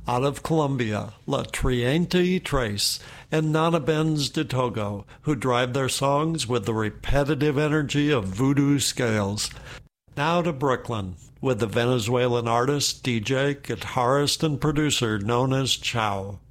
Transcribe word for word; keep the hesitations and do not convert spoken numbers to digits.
Out of Colombia, La Triente y Tres and Nana Benz de Togo, who drive their songs with the repetitive energy of voodoo scales. Now to Brooklyn, with the Venezuelan artist, D J, guitarist, and producer known as Chow.